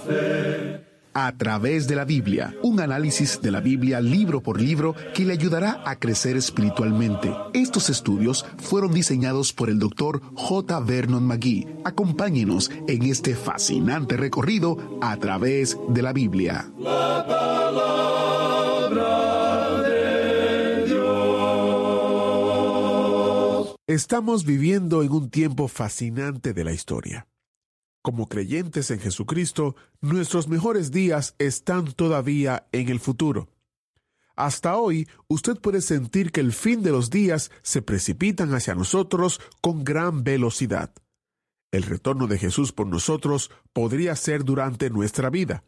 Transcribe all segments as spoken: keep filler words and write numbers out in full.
fe. A través de la Biblia, un análisis de la Biblia libro por libro que le ayudará a crecer espiritualmente. Estos estudios fueron diseñados por el doctor J. Vernon McGee. Acompáñenos en este fascinante recorrido a través de la Biblia. La palabra de Dios. Estamos viviendo en un tiempo fascinante de la historia. Como creyentes en Jesucristo, nuestros mejores días están todavía en el futuro. Hasta hoy, usted puede sentir que el fin de los días se precipitan hacia nosotros con gran velocidad. El retorno de Jesús por nosotros podría ser durante nuestra vida.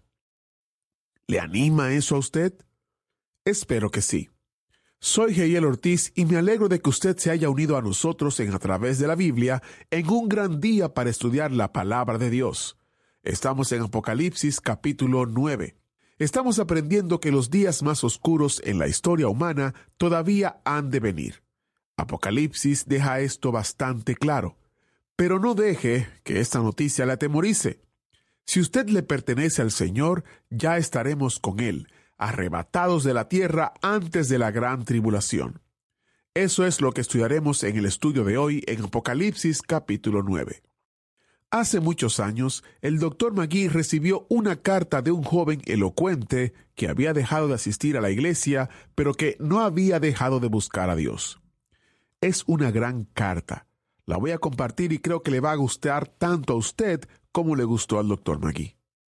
¿Le anima eso a usted? Espero que sí. Soy Geiel Ortiz y me alegro de que usted se haya unido a nosotros en A Través de la Biblia en un gran día para estudiar la Palabra de Dios. Estamos en Apocalipsis capítulo nueve. Estamos aprendiendo que los días más oscuros en la historia humana todavía han de venir. Apocalipsis deja esto bastante claro. Pero no deje que esta noticia le atemorice. Si usted le pertenece al Señor, ya estaremos con Él, arrebatados de la tierra antes de la gran tribulación. Eso es lo que estudiaremos en el estudio de hoy en Apocalipsis capítulo nueve. Hace muchos años, el doctor McGee recibió una carta de un joven elocuente que había dejado de asistir a la iglesia, pero que no había dejado de buscar a Dios. Es una gran carta. La voy a compartir y creo que le va a gustar tanto a usted como le gustó al doctor McGee.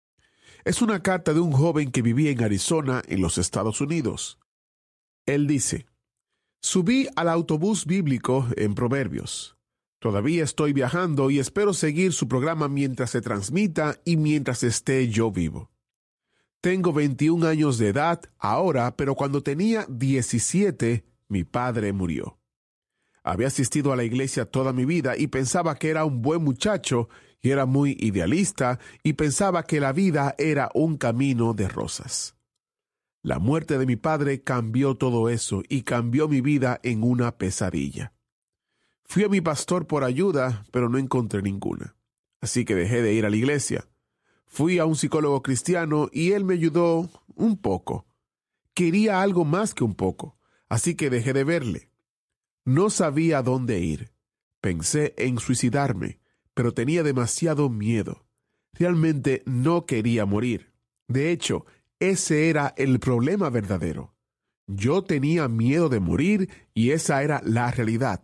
Es una carta de un joven que vivía en Arizona, en los Estados Unidos. Él dice: subí al autobús bíblico en Proverbios. Todavía estoy viajando y espero seguir su programa mientras se transmita y mientras esté yo vivo. Tengo veintiún años de edad ahora, pero cuando tenía diecisiete, mi padre murió. Había asistido a la iglesia toda mi vida y pensaba que era un buen muchacho y era muy idealista y pensaba que la vida era un camino de rosas. La muerte de mi padre cambió todo eso y cambió mi vida en una pesadilla. Fui a mi pastor por ayuda, pero no encontré ninguna. Así que dejé de ir a la iglesia. Fui a un psicólogo cristiano y él me ayudó un poco. Quería algo más que un poco, así que dejé de verle. No sabía a dónde ir. Pensé en suicidarme, pero tenía demasiado miedo. Realmente no quería morir. De hecho, ese era el problema verdadero. Yo tenía miedo de morir y esa era la realidad.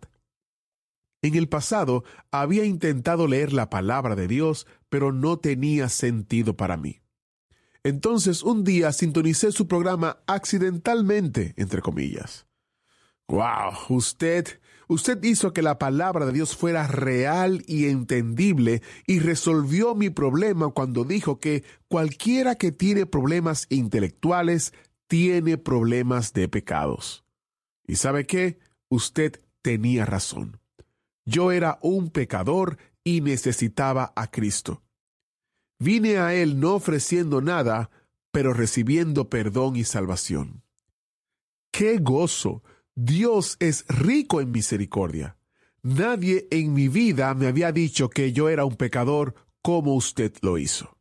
En el pasado había intentado leer la palabra de Dios, pero no tenía sentido para mí. Entonces un día sintonicé su programa accidentalmente, entre comillas. ¡Wow! Usted, usted hizo que la palabra de Dios fuera real y entendible y resolvió mi problema cuando dijo que cualquiera que tiene problemas intelectuales tiene problemas de pecados. ¿Y sabe qué? Usted tenía razón. Yo era un pecador y necesitaba a Cristo. Vine a Él no ofreciendo nada, pero recibiendo perdón y salvación. ¡Qué gozo! Dios es rico en misericordia. Nadie en mi vida me había dicho que yo era un pecador como usted lo hizo.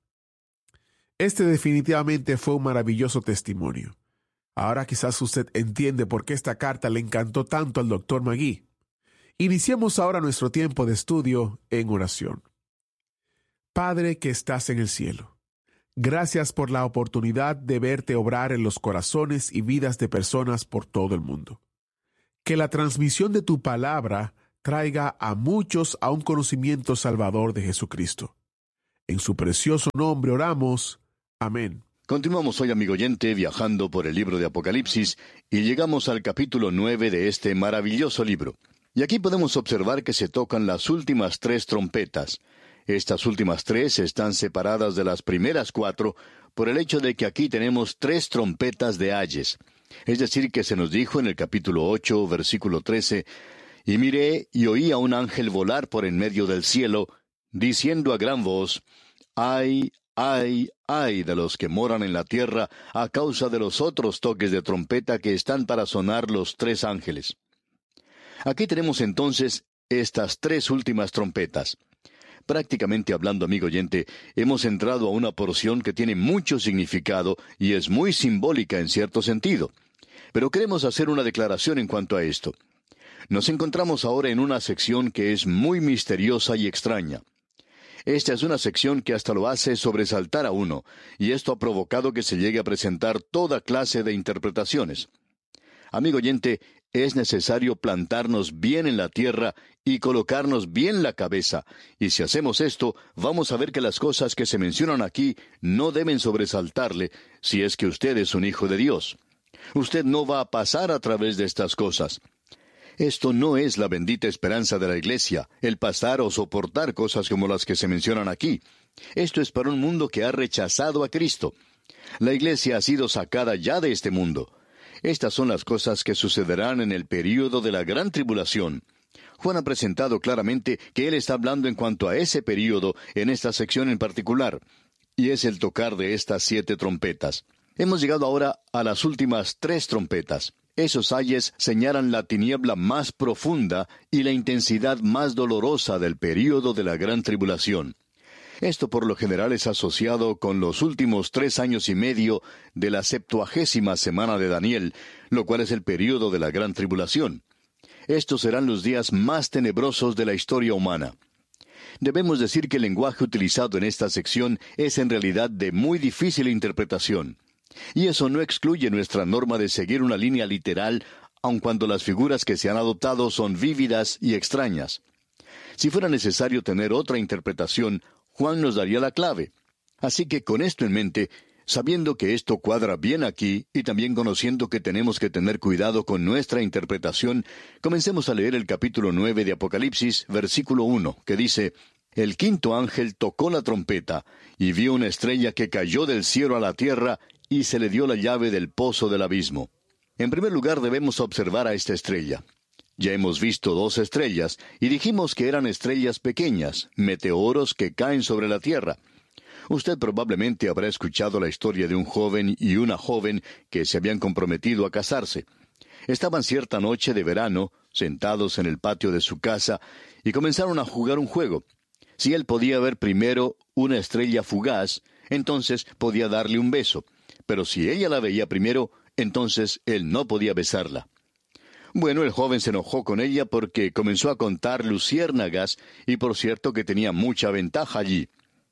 Este definitivamente fue un maravilloso testimonio. Ahora quizás usted entiende por qué esta carta le encantó tanto al doctor McGee. Iniciemos ahora nuestro tiempo de estudio en oración. Padre que estás en el cielo, gracias por la oportunidad de verte obrar en los corazones y vidas de personas por todo el mundo. Que la transmisión de tu palabra traiga a muchos a un conocimiento salvador de Jesucristo. En su precioso nombre oramos. Amén. Continuamos hoy, amigo oyente, viajando por el libro de Apocalipsis y llegamos al capítulo nueve de este maravilloso libro. Y aquí podemos observar que se tocan las últimas tres trompetas. Estas últimas tres están separadas de las primeras cuatro por el hecho de que aquí tenemos tres trompetas de ayes. Es decir, que se nos dijo en el capítulo ocho, versículo trece, «Y miré y oí a un ángel volar por en medio del cielo, diciendo a gran voz, ¡Ay, ay, ay de los que moran en la tierra a causa de los otros toques de trompeta que están para sonar los tres ángeles!» Aquí tenemos entonces estas tres últimas trompetas. Prácticamente hablando, amigo oyente, hemos entrado a una porción que tiene mucho significado y es muy simbólica en cierto sentido. Pero queremos hacer una declaración en cuanto a esto. Nos encontramos ahora en una sección que es muy misteriosa y extraña. Esta es una sección que hasta lo hace sobresaltar a uno, y esto ha provocado que se llegue a presentar toda clase de interpretaciones. Amigo oyente, es necesario plantarnos bien en la tierra y colocarnos bien la cabeza, y si hacemos esto, vamos a ver que las cosas que se mencionan aquí no deben sobresaltarle si es que usted es un hijo de Dios. Usted no va a pasar a través de estas cosas. Esto no es la bendita esperanza de la iglesia, el pasar o soportar cosas como las que se mencionan aquí. Esto es para un mundo que ha rechazado a Cristo. La iglesia ha sido sacada ya de este mundo. Estas son las cosas que sucederán en el período de la gran tribulación. Juan ha presentado claramente que él está hablando en cuanto a ese período en esta sección en particular, y es el tocar de estas siete trompetas. Hemos llegado ahora a las últimas tres trompetas. Esos ayes señalan la tiniebla más profunda y la intensidad más dolorosa del período de la gran tribulación. Esto por lo general es asociado con los últimos tres años y medio de la septuagésima semana de Daniel, lo cual es el período de la gran tribulación. Estos serán los días más tenebrosos de la historia humana. Debemos decir que el lenguaje utilizado en esta sección es en realidad de muy difícil interpretación. Y eso no excluye nuestra norma de seguir una línea literal, aun cuando las figuras que se han adoptado son vívidas y extrañas. Si fuera necesario tener otra interpretación, Juan nos daría la clave. Así que con esto en mente, sabiendo que esto cuadra bien aquí, y también conociendo que tenemos que tener cuidado con nuestra interpretación, comencemos a leer el capítulo nueve de Apocalipsis, versículo uno, que dice: El quinto ángel tocó la trompeta, y vio una estrella que cayó del cielo a la tierra, y se le dio la llave del pozo del abismo. En primer lugar debemos observar a esta estrella. Ya hemos visto dos estrellas, y dijimos que eran estrellas pequeñas, meteoros que caen sobre la tierra. Usted probablemente habrá escuchado la historia de un joven y una joven que se habían comprometido a casarse. Estaban cierta noche de verano, sentados en el patio de su casa, y comenzaron a jugar un juego. Si él podía ver primero una estrella fugaz, entonces podía darle un beso. Pero si ella la veía primero, entonces él no podía besarla. Bueno, el joven se enojó con ella porque comenzó a contar luciérnagas, y por cierto que tenía mucha ventaja allí.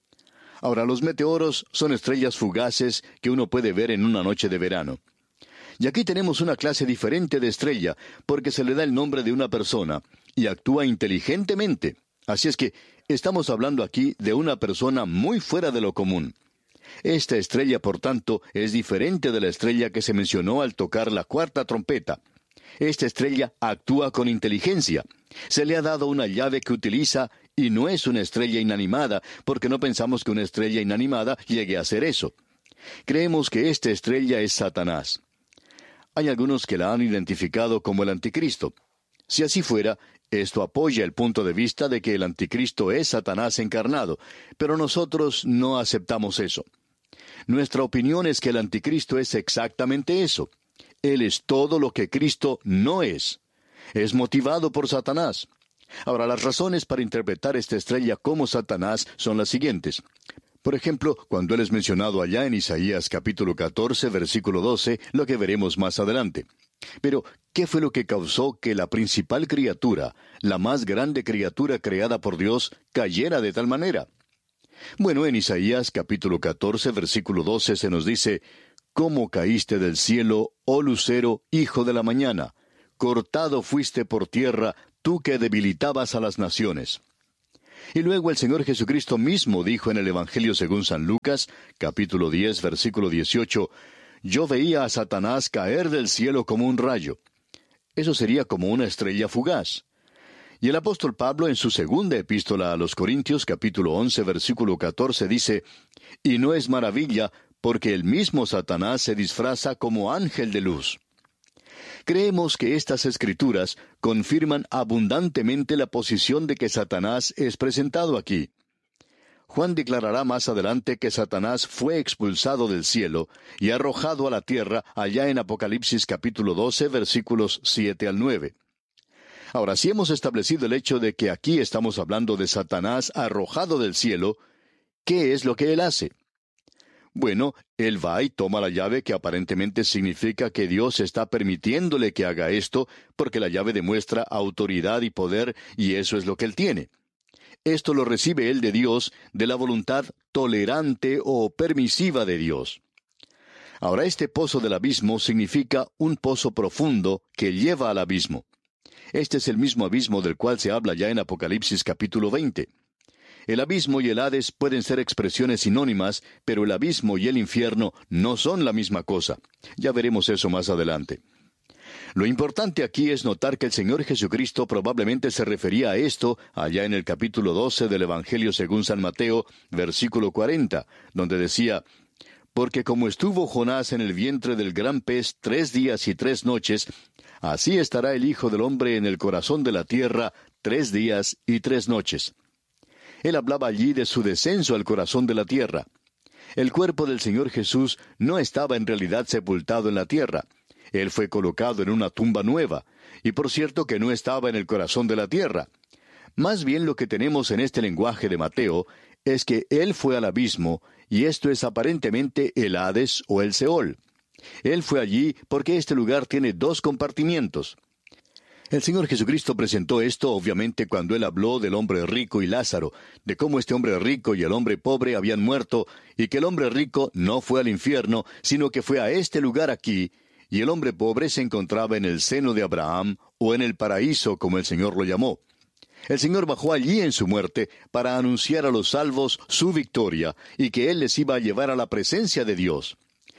Ahora, los meteoros son estrellas fugaces que uno puede ver en una noche de verano. Y aquí tenemos una clase diferente de estrella, porque se le da el nombre de una persona, y actúa inteligentemente. Así es que estamos hablando aquí de una persona muy fuera de lo común. Esta estrella, por tanto, es diferente de la estrella que se mencionó al tocar la cuarta trompeta. Esta estrella actúa con inteligencia. Se le ha dado una llave que utiliza, y no es una estrella inanimada, porque no pensamos que una estrella inanimada llegue a hacer eso. Creemos que esta estrella es Satanás. Hay algunos que la han identificado como el anticristo. Si así fuera, esto apoya el punto de vista de que el anticristo es Satanás encarnado, pero nosotros no aceptamos eso. Nuestra opinión es que el anticristo es exactamente eso. Él es todo lo que Cristo no es. Es motivado por Satanás. Ahora, las razones para interpretar esta estrella como Satanás son las siguientes. Por ejemplo, cuando él es mencionado allá en Isaías capítulo catorce, versículo doce, lo que veremos más adelante. Pero, ¿qué fue lo que causó que la principal criatura, la más grande criatura creada por Dios, cayera de tal manera? Bueno, en Isaías capítulo catorce, versículo doce se nos dice: ¿Cómo caíste del cielo, oh lucero, hijo de la mañana? Cortado fuiste por tierra, tú que debilitabas a las naciones. Y luego el Señor Jesucristo mismo dijo en el Evangelio según San Lucas, capítulo diez, versículo dieciocho, Yo veía a Satanás caer del cielo como un rayo. Eso sería como una estrella fugaz. Y el apóstol Pablo en su segunda epístola a los Corintios, capítulo once, versículo catorce, dice, Y no es maravilla, porque el mismo Satanás se disfraza como ángel de luz. Creemos que estas escrituras confirman abundantemente la posición de que Satanás es presentado aquí. Juan declarará más adelante que Satanás fue expulsado del cielo y arrojado a la tierra allá en Apocalipsis capítulo doce, versículos siete al nueve. Ahora, si hemos establecido el hecho de que aquí estamos hablando de Satanás arrojado del cielo, ¿qué es lo que él hace? Bueno, él va y toma la llave, que aparentemente significa que Dios está permitiéndole que haga esto, porque la llave demuestra autoridad y poder, y eso es lo que él tiene. Esto lo recibe él de Dios, de la voluntad tolerante o permisiva de Dios. Ahora, este pozo del abismo significa un pozo profundo que lleva al abismo. Este es el mismo abismo del cual se habla ya en Apocalipsis capítulo veinte. El abismo y el Hades pueden ser expresiones sinónimas, pero el abismo y el infierno no son la misma cosa. Ya veremos eso más adelante. Lo importante aquí es notar que el Señor Jesucristo probablemente se refería a esto allá en el capítulo doce del Evangelio según San Mateo, versículo cuarenta, donde decía: «Porque como estuvo Jonás en el vientre del gran pez tres días y tres noches, así estará el Hijo del Hombre en el corazón de la tierra tres días y tres noches». Él hablaba allí de su descenso al corazón de la tierra. El cuerpo del Señor Jesús no estaba en realidad sepultado en la tierra. Él fue colocado en una tumba nueva, y por cierto que no estaba en el corazón de la tierra. Más bien lo que tenemos en este lenguaje de Mateo es que Él fue al abismo, y esto es aparentemente el Hades o el Seol. Él fue allí porque este lugar tiene dos compartimientos. El Señor Jesucristo presentó esto obviamente cuando Él habló del hombre rico y Lázaro, de cómo este hombre rico y el hombre pobre habían muerto, y que el hombre rico no fue al infierno, sino que fue a este lugar aquí, y el hombre pobre se encontraba en el seno de Abraham, o en el paraíso, como el Señor lo llamó. El Señor bajó allí en su muerte para anunciar a los salvos su victoria, y que Él les iba a llevar a la presencia de Dios.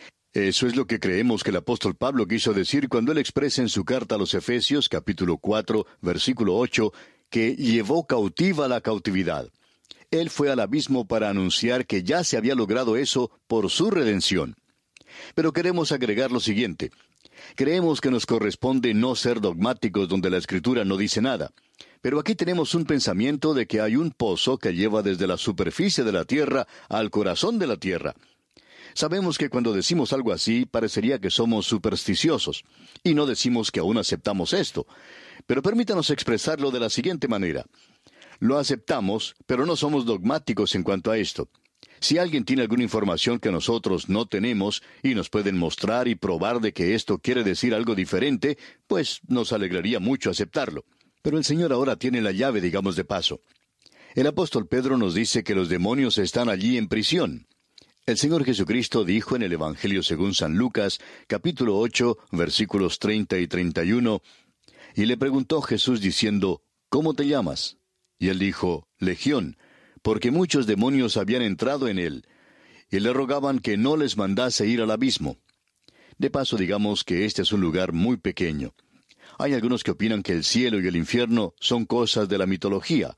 Eso es lo que creemos que el apóstol Pablo quiso decir cuando él expresa en su carta a los Efesios, capítulo cuatro, versículo ocho, que llevó cautiva la cautividad. Él fue al abismo para anunciar que ya se había logrado eso por su redención. Pero queremos agregar lo siguiente. Creemos que nos corresponde no ser dogmáticos donde la Escritura no dice nada. Pero aquí tenemos un pensamiento de que hay un pozo que lleva desde la superficie de la tierra al corazón de la tierra. Sabemos que cuando decimos algo así, parecería que somos supersticiosos, y no decimos que aún aceptamos esto. Pero permítanos expresarlo de la siguiente manera. Lo aceptamos, pero no somos dogmáticos en cuanto a esto. Si alguien tiene alguna información que nosotros no tenemos, y nos pueden mostrar y probar de que esto quiere decir algo diferente, pues nos alegraría mucho aceptarlo. Pero el Señor ahora tiene la llave, digamos de paso. El apóstol Pedro nos dice que los demonios están allí en prisión. El Señor Jesucristo dijo en el Evangelio según San Lucas, capítulo ocho, versículos treinta y treinta y uno, y le preguntó Jesús diciendo, ¿cómo te llamas? Y él dijo, Legión, porque muchos demonios habían entrado en él, y le rogaban que no les mandase ir al abismo. De paso, digamos que este es un lugar muy pequeño. Hay algunos que opinan que el cielo y el infierno son cosas de la mitología,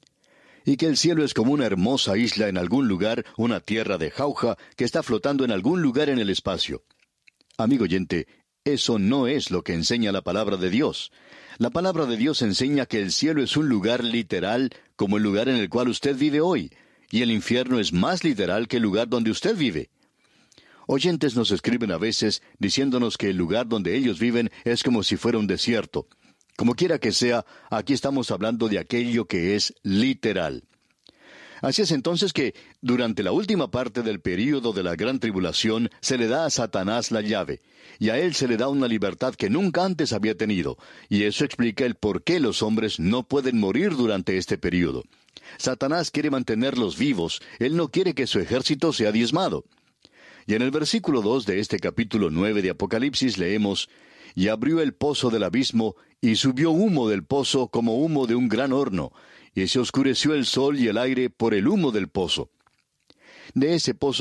y que el cielo es como una hermosa isla en algún lugar, una tierra de jauja que está flotando en algún lugar en el espacio. Amigo oyente, eso no es lo que enseña la palabra de Dios. La palabra de Dios enseña que el cielo es un lugar literal, como el lugar en el cual usted vive hoy, y el infierno es más literal que el lugar donde usted vive. Oyentes nos escriben a veces diciéndonos que el lugar donde ellos viven es como si fuera un desierto. Como quiera que sea, aquí estamos hablando de aquello que es literal. Así es entonces que, durante la última parte del período de la gran tribulación, se le da a Satanás la llave, y a él se le da una libertad que nunca antes había tenido, y eso explica el por qué los hombres no pueden morir durante este período. Satanás quiere mantenerlos vivos, él no quiere que su ejército sea diezmado. Y en el versículo dos de este capítulo nueve de Apocalipsis leemos, «Y abrió el pozo del abismo, y subió humo del pozo como humo de un gran horno, y se oscureció el sol y el aire por el humo del pozo». De ese pozo